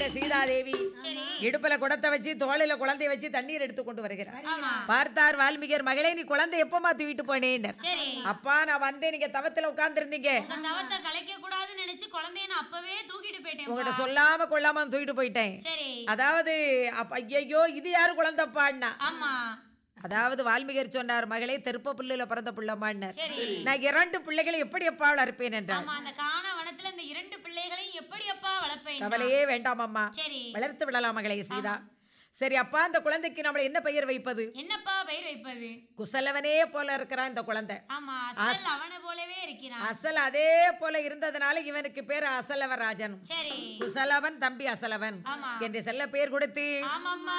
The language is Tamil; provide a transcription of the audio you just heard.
இந்த சீதாதேவி இடுப்புல குடத்தை வச்சு தோளில குழந்தைய வச்சு தண்ணீர் எடுத்து கொண்டு வருகிறார். பார்த்தார் வால்மீகர், மகளே நீ குழந்தை எப்பமா தூக்கிட்டு போனேன். அப்பா நான் வந்தேன், நீங்க தவத்துல உட்கார்ந்து இருந்தீங்க, தவத்தை கலைக்க கூடாதுன்னு நினைச்சு குழந்தைய நான் அப்பவே தூக்கிட்டு போயிட்டேன், உங்கள்கிட்ட சொல்லாம கொள்ளாம தூக்கிட்டு போயிட்டேன். அதாவது ஐயோ இது யாரு குழந்தைப்பான்னா, அதாவது வால்மீகர் சொன்னார், மகளே தெருப்ப புல்லுல பிறந்த புள்ளமான்னார். நான் 2 பிள்ளைகளை எப்படி அப்பா வளர்ப்பேன் என்றார். அந்த காண வனத்துல இந்த 2 பிள்ளைகளை எப்படி அப்பா வளர்ப்பேன்? கவலையே வேண்டாம் அம்மா, வளர்த்து விடலாம் மகளே சீதா. சரி அப்பா, அந்த குழந்தைக்கு நம்மள என்ன பெயர் வைப்பது? என்னப்பா பெயர் வைப்பது? குசலவனே போல இருக்கிறான் இந்த குழந்தை. ஆமா, அசல் அவனை போலவே இருக்கிறான். அசல் அதே போல இருந்ததனால இவனுக்கு பேர் அசலவராஜன். சரி, குசலவன் தம்பி அசலவன் என்று செல்ல பேர் கொடுத்து